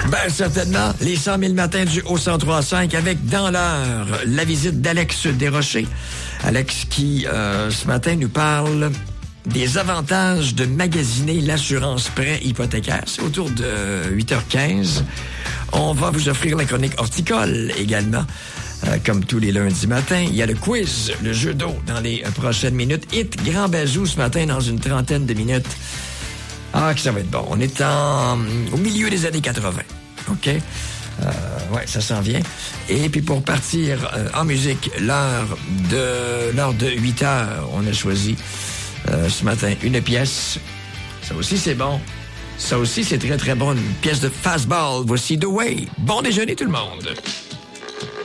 Ben, certainement. Les 100 000 matins du Haut-103.5 avec, dans l'heure, la visite d'Alex Desrochers. Alex qui, ce matin, nous parle des avantages de magasiner l'assurance prêt hypothécaire. C'est autour de 8h15. On va vous offrir la chronique horticole également. Comme tous les lundis matins, il y a le quiz, le jeu d'eau dans les prochaines minutes. Hit Grand Bazou ce matin dans une trentaine de minutes. Ah, que ça va être bon. On est au milieu des années 80. OK? Ouais, ça s'en vient. Et puis pour partir en musique, l'heure de 8 heures, on a choisi ce matin une pièce. Ça aussi, c'est bon. Ça aussi, c'est très, très bon. Une pièce de fastball. Voici The Way. Bon déjeuner, tout le monde.